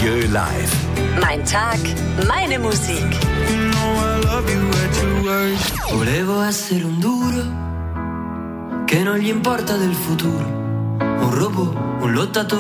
Mathieu live. Mein Tag, meine Musik. Volevo essere un duro che non gli importa del futuro, un robot, un lottatore